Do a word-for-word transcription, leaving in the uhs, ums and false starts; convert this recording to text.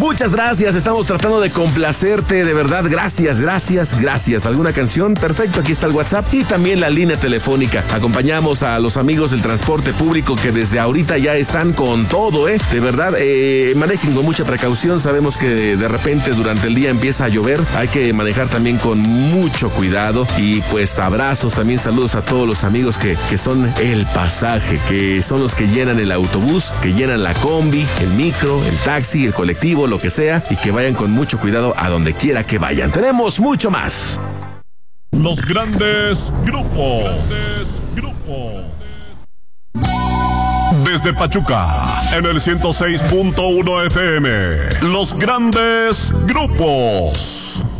Muchas gracias, estamos tratando de complacerte, de verdad, gracias, gracias, gracias. ¿Alguna canción? Perfecto, aquí está el WhatsApp y también la línea telefónica. Acompañamos a los amigos del transporte público que desde ahorita ya están con todo, ¿eh? De verdad, eh, manejen con mucha precaución, sabemos que de repente durante el día empieza a llover, hay que manejar también con mucho cuidado y pues abrazos, también saludos a todos los amigos que, que son el pasaje, que son los que llenan el autobús, que llenan la combi, el micro, el taxi, el colectivo, lo que sea, y que vayan con mucho cuidado a donde quiera que vayan. Tenemos mucho más. Los grandes grupos. Grandes grupos. Desde Pachuca, en el ciento seis punto uno F M. Los grandes grupos.